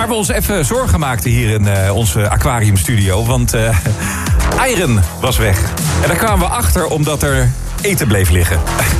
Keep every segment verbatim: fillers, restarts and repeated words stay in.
Waar we ons even zorgen maakten hier in uh, onze aquariumstudio. Want uh, Iron was weg. En daar kwamen we achter omdat er eten bleef liggen.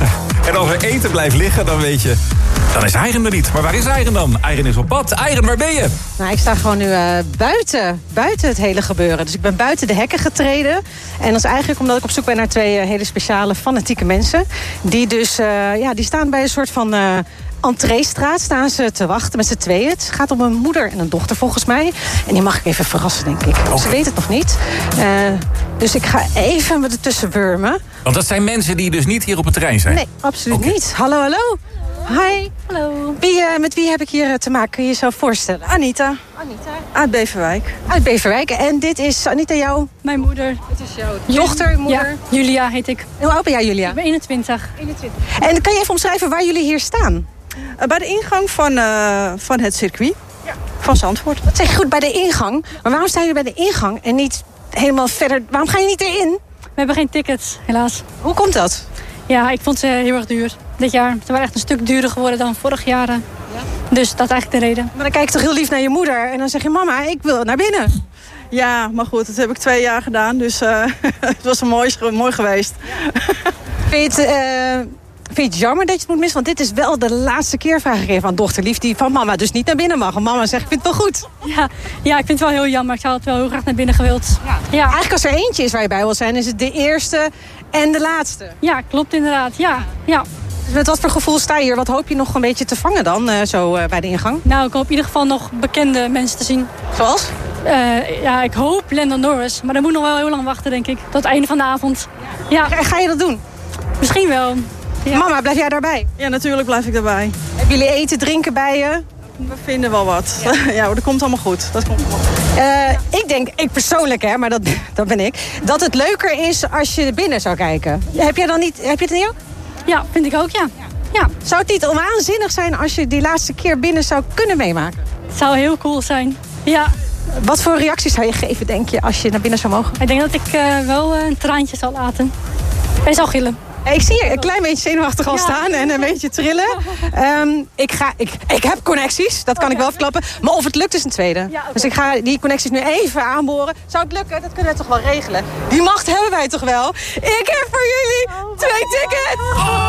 En als er eten blijft liggen, dan weet je... dan is Iron er niet. Maar waar is Iron dan? Iron is op pad. Iron, waar ben je? Nou, ik sta gewoon nu uh, buiten. Buiten het hele gebeuren. Dus ik ben buiten de hekken getreden. En dat is eigenlijk omdat ik op zoek ben naar twee uh, hele speciale fanatieke mensen. Die dus, uh, ja, die staan bij een soort van... Uh, entreestraat staan ze te wachten met z'n tweeën. Het gaat om een moeder en een dochter volgens mij. En die mag ik even verrassen, denk ik. Okay. Ze weet het nog niet. Uh, dus ik ga even me ertussen wurmen. Want dat zijn mensen die dus niet hier op het terrein zijn? Nee, absoluut okay. niet. Hallo, hallo. Hi. Hallo. Wie, uh, met wie heb ik hier te maken? Kun je jezelf voorstellen? Anita. Anita. Uit Beverwijk. Uit Beverwijk. En dit is, Anita, jouw... Mijn moeder. Het is jouw dochter, moeder? Ja, Julia heet ik. Hoe oud ben jij, Julia? Ik ben eenentwintig. eenentwintig. En kan je even omschrijven waar jullie hier staan? Uh, bij de ingang van, uh, van het circuit. Ja. Van Zandvoort. Dat zeg je goed, bij de ingang. Maar waarom staan jullie bij de ingang en niet helemaal verder? Waarom ga je niet erin? We hebben geen tickets, helaas. Hoe komt dat? Ja, ik vond ze heel erg duur dit jaar. Ze waren echt een stuk duurder geworden dan vorig jaar. Ja. Dus dat is eigenlijk de reden. Maar dan kijk je toch heel lief naar je moeder en dan zeg je... mama, ik wil naar binnen. Ja, maar goed, dat heb ik twee jaar gedaan. Dus uh, het was een mooi, mooi geweest. Ja. Vind je het... Uh... Vind je het jammer dat je het moet missen? Want dit is wel de laatste keer, vraag ik even aan dochterlief... die van mama dus niet naar binnen mag. En mama zegt, ik vind het wel goed. Ja, ja, ik vind het wel heel jammer. Ik zou het wel heel graag naar binnen gewild. Ja. Ja. Eigenlijk als er eentje is waar je bij wil zijn... is het de eerste en de laatste. Ja, klopt inderdaad. Ja, ja. Dus met wat voor gevoel sta je hier? Wat hoop je nog een beetje te vangen dan, uh, zo uh, bij de ingang? Nou, ik hoop in ieder geval nog bekende mensen te zien. Zoals? Uh, ja, ik hoop Lando Norris. Maar dan moet nog wel heel lang wachten, denk ik. Tot het einde van de avond. Ja. Ja. Ga je dat doen? Misschien wel. Ja. Mama, blijf jij daarbij? Ja, natuurlijk blijf ik daarbij. Hebben jullie eten, drinken bij je? We vinden wel wat. Ja, ja dat komt allemaal goed. Dat komt allemaal goed. Uh, ik denk, ik persoonlijk, hè, maar dat, dat ben ik... dat het leuker is als je binnen zou kijken. Heb jij dan niet... Heb je het niet ook? Ja, vind ik ook, ja. ja. Zou het niet onwaanzinnig zijn als je die laatste keer binnen zou kunnen meemaken? Het zou heel cool zijn, ja. Wat voor reacties zou je geven, denk je, als je naar binnen zou mogen? Ik denk dat ik uh, wel een traantje zal laten. En zal gillen. Ik zie je een klein beetje zenuwachtig al staan en een beetje trillen. Um, ik, ga, ik, ik heb connecties, dat kan ik wel verklappen. Maar of het lukt is een tweede. Ja, okay. Dus ik ga die connecties nu even aanboren. Zou het lukken? Dat kunnen we toch wel regelen. Die macht hebben wij toch wel? Ik heb voor jullie oh, twee tickets!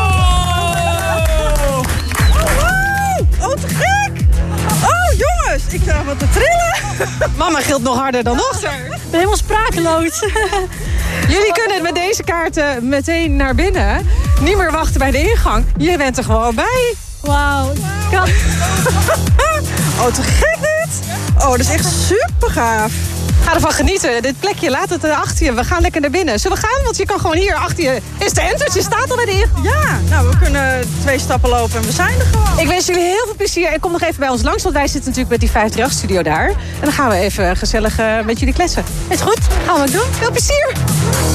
Oh, oh, oh te gek! Oh, jongens, ik sta wat te trillen. Mama gilt nog harder dan dochter. Ik ben helemaal sprakeloos. Jullie kunnen met deze kaarten meteen naar binnen. Niet meer wachten bij de ingang. Je bent er gewoon bij. Wauw. Wow. Oh, te gek dit. Oh, dat is echt super gaaf. Ga ervan genieten. Dit plekje, laat het achter je. We gaan lekker naar binnen. Zullen we gaan? Want je kan gewoon hier achter je... Is de entrance? Je staat al bij de ingang. Ja, nou, we kunnen twee stappen lopen en we zijn er gewoon. Ik wens jullie heel veel plezier. En kom nog even bij ons langs, want wij zitten natuurlijk met die vijf drie acht studio daar. En dan gaan we even gezellig uh, met jullie kletsen. Is het goed? Gaan we het doen. Veel plezier.